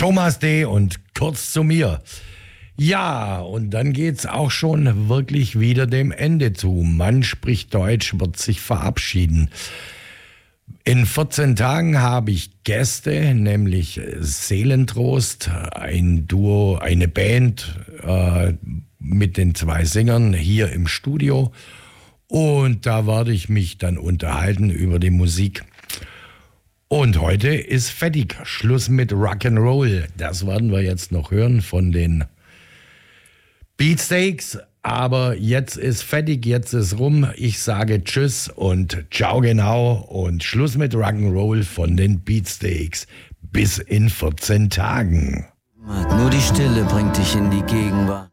Thomas D. und kurz zu mir. Ja, und dann geht's auch schon wirklich wieder dem Ende zu. Mann spricht Deutsch, wird sich verabschieden. In 14 Tagen habe ich Gäste, nämlich Seelentrost, ein Duo, eine Band mit den 2 Sängern hier im Studio. Und da werde ich mich dann unterhalten über die Musik. Und heute ist fertig. Schluss mit Rock'n'Roll. Das werden wir jetzt noch hören von den Beatsteaks. Aber jetzt ist fertig, jetzt ist rum. Ich sage Tschüss und Ciao genau. Und Schluss mit Rock'n'Roll von den Beatsteaks. Bis in 14 Tagen. Nur die Stille bringt dich in die Gegenwart.